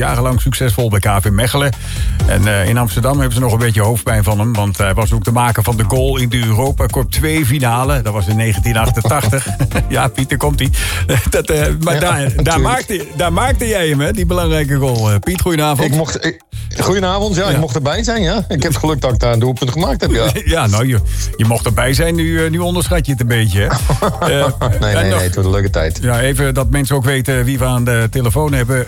Jarenlang succesvol bij KV Mechelen. En in Amsterdam hebben ze nog een beetje hoofdpijn van hem. Want hij was ook de maker van de goal in de Europa Cup 2 finale. Dat was in 1988. Ja, Piet, komt hij. Maar daar maakte jij hem, hè? Die belangrijke goal. Piet, goedenavond. Goedenavond, ja. Ik mocht erbij zijn, ja. Ik heb geluk dat ik daar een doelpunt gemaakt heb, ja. Ja, nou, je mocht erbij zijn. Nu onderschat je het een beetje, hè? Nee, het wordt een leuke tijd. Ja, even dat mensen ook weten wie we aan de telefoon hebben.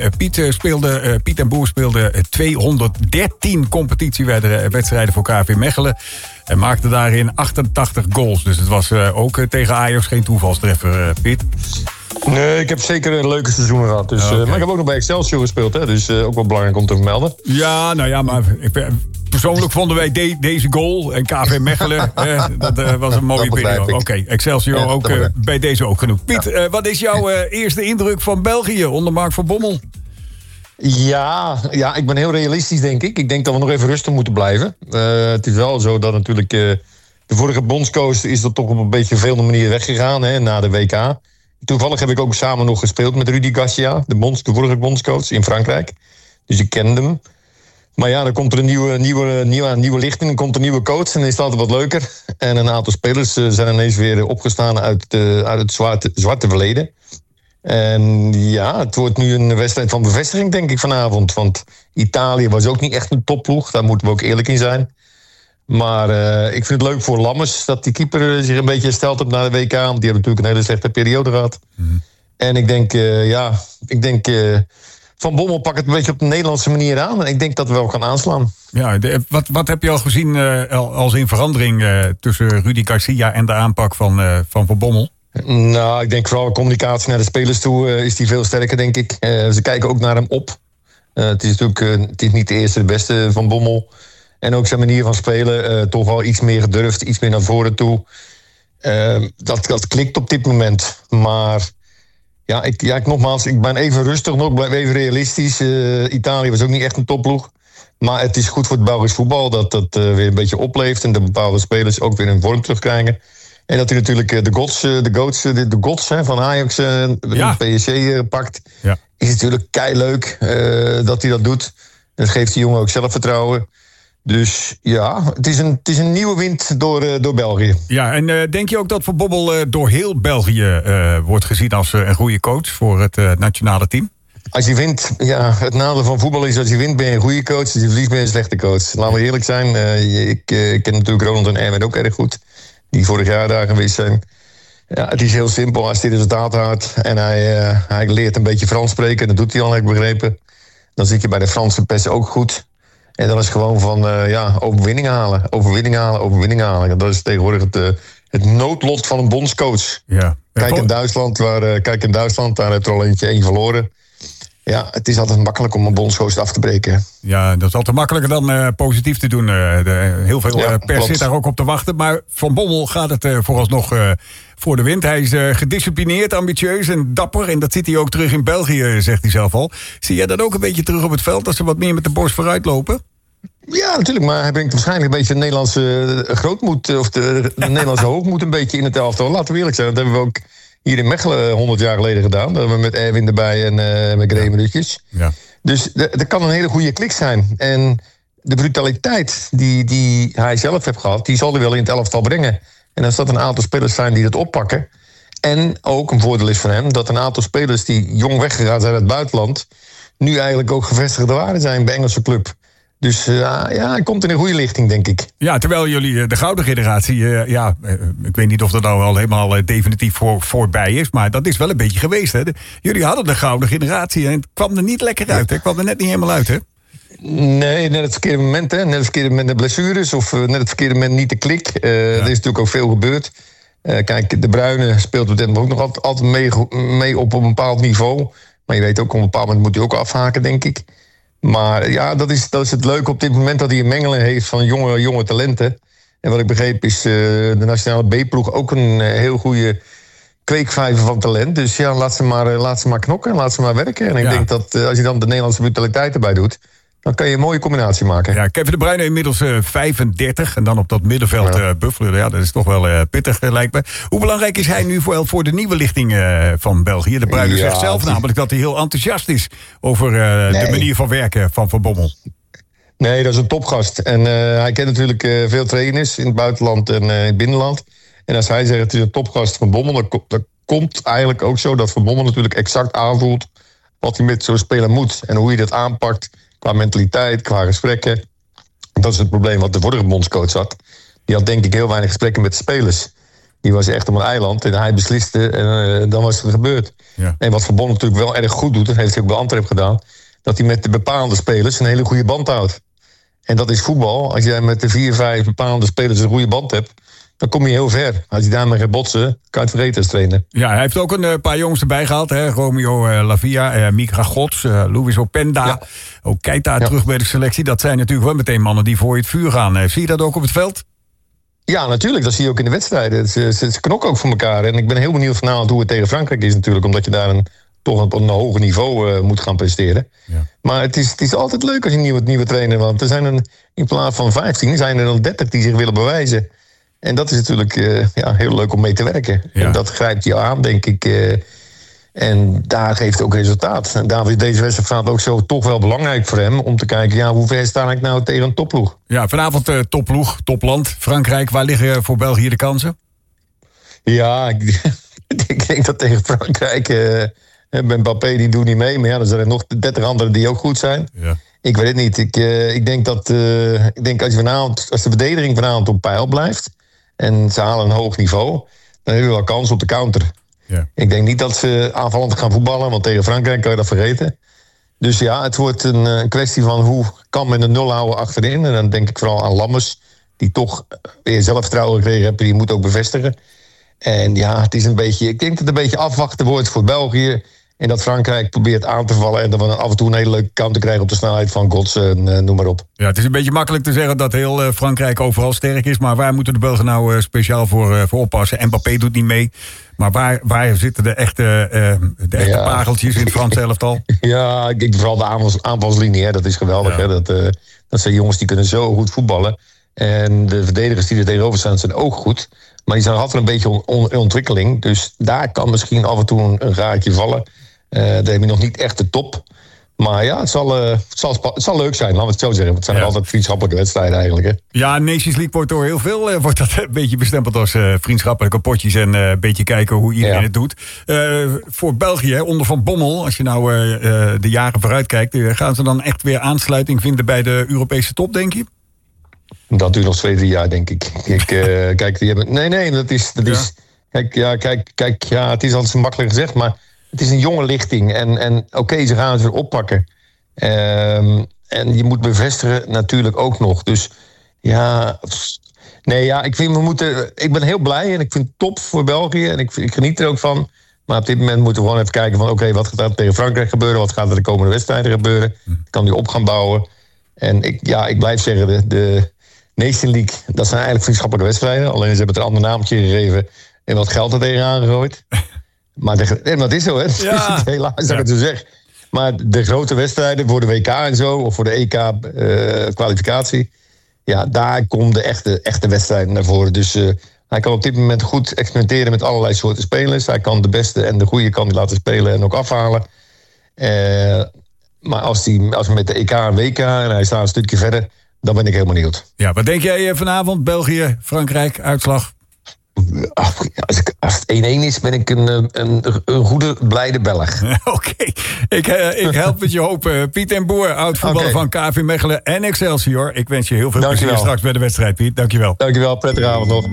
Piet en Boer speelden 213 competitiewedstrijden voor KV Mechelen. En maakte daarin 88 goals. Dus het was ook tegen Ajax geen toevalstreffer, Piet. Nee, ik heb zeker een leuke seizoen gehad. Dus, okay. Maar ik heb ook nog bij Excelsior gespeeld, hè, dus ook wel belangrijk om te vermelden. Ja, nou ja, maar persoonlijk vonden wij deze goal en KV Mechelen, dat was een mooie periode. Oké, Excelsior ook bij deze ook genoeg. Piet, wat is jouw eerste indruk van België onder Mark van Bommel? Ja, ik ben heel realistisch, denk ik. Ik denk dat we nog even rustig moeten blijven. Het is wel zo dat natuurlijk de vorige bondscoach is dat toch op een beetje veel manier weggegaan, hè, na de WK. Toevallig heb ik ook samen nog gespeeld met Rudy Garcia, de vorige bondscoach in Frankrijk. Dus ik kende hem. Maar ja, dan komt er een nieuwe lichting, dan komt een nieuwe coach en dan is het altijd wat leuker. En een aantal spelers zijn ineens weer opgestaan uit het zwarte verleden. En ja, het wordt nu een wedstrijd van bevestiging, denk ik, vanavond. Want Italië was ook niet echt een topploeg, daar moeten we ook eerlijk in zijn. Maar ik vind het leuk voor Lammers dat die keeper zich een beetje hersteld heeft na de WK. Want die hebben natuurlijk een hele slechte periode gehad. Mm-hmm. En ik denk, Van Bommel pakt het een beetje op de Nederlandse manier aan. En ik denk dat we wel gaan aanslaan. Ja, wat heb je al gezien als in verandering tussen Rudy Garcia en de aanpak van Bommel? Nou, ik denk vooral communicatie naar de spelers toe is die veel sterker, denk ik. Ze kijken ook naar hem op. Het is natuurlijk het is niet de eerste, de beste Van Bommel. En ook zijn manier van spelen, toch wel iets meer gedurfd, iets meer naar voren toe. Dat klikt op dit moment. Maar nogmaals, ik ben even rustig, nog even realistisch. Italië was ook niet echt een topploeg. Maar het is goed voor het Belgisch voetbal dat dat weer een beetje opleeft. En dat bepaalde spelers ook weer in vorm terugkrijgen. En dat hij natuurlijk de gods van Ajax PSG pakt. Ja. Is natuurlijk keileuk dat hij dat doet. Dat geeft die jongen ook zelfvertrouwen. Dus ja, het is een nieuwe wind door België. Ja, en denk je ook dat Van Bommel door heel België wordt gezien als een goede coach voor het nationale team? Als je wint, het nadeel van voetbal is als je wint ben je een goede coach. Als je verliest ben je een slechte coach. Laten we eerlijk zijn, ik ken natuurlijk Ronald en Erwin ook erg goed. Die vorig jaar daar geweest zijn. Ja, het is heel simpel als hij resultaat houdt en hij leert een beetje Frans spreken. Dat doet hij al, heb ik begrepen. Dan zit je bij de Franse pers ook goed. En dan is het gewoon van overwinning halen. Dat is tegenwoordig het noodlot van een bondscoach. Ja. Kijk in Duitsland, daar heeft er al één verloren. Ja, het is altijd makkelijk om een bondscoach af te breken. Ja, dat is altijd makkelijker dan positief te doen. Heel veel pers zit daar ook op te wachten. Maar Van Bommel gaat het vooralsnog voor de wind. Hij is gedisciplineerd, ambitieus en dapper. En dat zit hij ook terug in België, zegt hij zelf al. Zie jij dat ook een beetje terug op het veld, als ze wat meer met de borst vooruit lopen? Ja, natuurlijk, maar hij brengt waarschijnlijk een beetje de Nederlandse grootmoed, of de Nederlandse hoogmoed een beetje in het elftal. Laten we eerlijk zijn, dat hebben we ook hier in Mechelen 100 jaar geleden gedaan. Dat hebben we met Erwin erbij en met Graham Rutjes. Ja. Dus dat kan een hele goede klik zijn. En de brutaliteit die hij zelf heeft gehad, die zal hij wel in het elftal brengen. En als dat een aantal spelers zijn die dat oppakken. En ook een voordeel is van hem dat een aantal spelers die jong weggegaan zijn uit het buitenland, nu eigenlijk ook gevestigde waarden zijn bij Engelse club. Dus hij komt in een goede lichting, denk ik. Ja, terwijl jullie de gouden generatie, ik weet niet of dat nou al helemaal definitief voorbij is, maar dat is wel een beetje geweest, hè? Jullie hadden de gouden generatie en het kwam er niet lekker uit, hè? Het kwam er net niet helemaal uit, hè? Nee, net het verkeerde moment, hè? Net het verkeerde moment de blessures of net het verkeerde moment niet de klik. Er is natuurlijk ook veel gebeurd. Kijk, De Bruyne speelt op dit moment ook nog altijd mee op een bepaald niveau. Maar je weet ook, op een bepaald moment moet hij ook afhaken, denk ik. Maar ja, dat is het leuke op dit moment dat hij een mengeling heeft van jonge talenten. En wat ik begreep is de nationale B-ploeg ook een heel goede kweekvijver van talent. Dus ja, laat ze maar knokken, laat ze maar werken. En ik denk dat als je dan de Nederlandse brutaliteit erbij doet, dan kan je een mooie combinatie maken. Ja, Kevin De Bruyne inmiddels 35. En dan op dat middenveld Buffalo. Ja, dat is toch wel pittig, lijkt me. Hoe belangrijk is hij nu voor de nieuwe lichting van België? De Bruyne zegt zelf namelijk dat hij heel enthousiast is over de manier van werken van Van Bommel. Nee, dat is een topgast. En hij kent natuurlijk veel trainers in het buitenland en in het binnenland. En als hij zegt het is een topgast van Bommel, dan komt eigenlijk ook zo dat Van Bommel natuurlijk exact aanvoelt wat hij met zo'n speler moet. En hoe hij dat aanpakt qua mentaliteit, qua gesprekken. Dat is het probleem wat de vorige bondscoach had. Die had denk ik heel weinig gesprekken met de spelers. Die was echt op een eiland en hij besliste en dan was het gebeurd. Ja. En wat Van Bommel natuurlijk wel erg goed doet, dat heeft hij ook bij Antwerp gedaan, dat hij met de bepaalde spelers een hele goede band houdt. En dat is voetbal. Als jij met de 4, 5 bepaalde spelers een goede band hebt, dan kom je heel ver. Als je daarmee gaat botsen, kan je het vergeten als trainer. Ja, hij heeft ook een paar jongens erbij gehaald. Hè? Romeo Lavia, Mika Gods, Luis Openda. Ja. Ook Keita terug bij de selectie. Dat zijn natuurlijk wel meteen mannen die voor je het vuur gaan. Zie je dat ook op het veld? Ja, natuurlijk. Dat zie je ook in de wedstrijden. Ze knokken ook voor elkaar. En ik ben heel benieuwd vanavond hoe het tegen Frankrijk is natuurlijk. Omdat je daar toch op een hoger niveau moet gaan presteren. Ja. Maar het is altijd leuk als je een nieuwe trainer... want er zijn in plaats van 15 zijn er dan 30 die zich willen bewijzen. En dat is natuurlijk heel leuk om mee te werken. Ja. En dat grijpt je aan, denk ik. En daar geeft het ook resultaat. En daarom is deze wedstrijd ook zo toch wel belangrijk voor hem... om te kijken, hoe ver sta ik nou tegen een topploeg? Ja, vanavond topploeg, topland, Frankrijk. Waar liggen voor België de kansen? Ja, ik denk dat tegen Frankrijk... Mbappé die doet niet mee, maar er zijn er nog 30 anderen die ook goed zijn. Ja. Ik weet het niet. Ik denk dat als de verdediging vanavond op peil blijft... en ze halen een hoog niveau, dan hebben we wel kans op de counter. Ja. Ik denk niet dat ze aanvallend gaan voetballen, want tegen Frankrijk kan je dat vergeten. Dus ja, het wordt een kwestie van hoe kan men een 0 houden achterin. En dan denk ik vooral aan Lammers, die toch weer zelfvertrouwen gekregen heeft. Die moet ook bevestigen. En ja, het is een beetje, ik denk dat het een beetje afwachten wordt voor België... en dat Frankrijk probeert aan te vallen... en dat we af en toe een hele leuke counter krijgen op de snelheid van Gods, noem maar op. Ja, het is een beetje makkelijk te zeggen dat heel Frankrijk overal sterk is... maar waar moeten de Belgen nou speciaal voor oppassen? Mbappé doet niet mee, maar waar zitten de echte pageltjes in het Frans elftal? Ja, ik denk vooral de aanvalslinie, hè, dat is geweldig. Ja. Hè? Dat zijn jongens die kunnen zo goed voetballen... en de verdedigers die er tegenover staan zijn ook goed... maar die zijn altijd een beetje in ontwikkeling. Dus daar kan misschien af en toe een gaatje vallen... daar heb je nog niet echt de top. Maar ja, het zal leuk zijn, laten we het zo zeggen. Het zijn altijd vriendschappelijke wedstrijden eigenlijk. Hè? Ja, Nations League wordt door heel veel wordt dat een beetje bestempeld als vriendschappelijke potjes... en een beetje kijken hoe iedereen het doet. Voor België, onder Van Bommel, als je nou de jaren vooruit kijkt... gaan ze dan echt weer aansluiting vinden bij de Europese top, denk je? Dat duurt nog 2-3 jaar, denk ik. Kijk, die hebben... Nee, dat is... Kijk, het is altijd makkelijk gezegd, maar... Het is een jonge lichting en oké, ze gaan het weer oppakken. En je moet bevestigen natuurlijk ook nog. Dus ja... Nee, ja, ik ben heel blij en ik vind het top voor België. En ik geniet er ook van. Maar op dit moment moeten we gewoon even kijken van... Oké, wat gaat er tegen Frankrijk gebeuren? Wat gaat er de komende wedstrijden gebeuren? Kan die op gaan bouwen? En ik blijf zeggen, de Nation League... dat zijn eigenlijk vriendschappelijke wedstrijden. Alleen ze hebben het een ander naamtje gegeven... en wat geld er tegenaan gegooid. Maar dat is zo, hè? Ja. Helaas dat ik het zo zeg. Maar de grote wedstrijden voor de WK en zo... of voor de EK-kwalificatie... ja, daar komen de echte wedstrijden naar voren. Dus hij kan op dit moment goed experimenteren... met allerlei soorten spelers. Hij kan de beste en de goede kan hij laten spelen en ook afhalen. Maar als we met de EK en WK... en hij staat een stukje verder... dan ben ik heel benieuwd. Ja, wat denk jij vanavond? België, Frankrijk, uitslag? Als het 1-1 is, ben ik een goede, blijde Belg. Oké, ik help met je hoop. Piet den Boer, oud-voetballer van KV Mechelen en Excelsior. Ik wens je heel veel plezier straks bij de wedstrijd, Piet. Dankjewel. Dankjewel, prettige avond nog.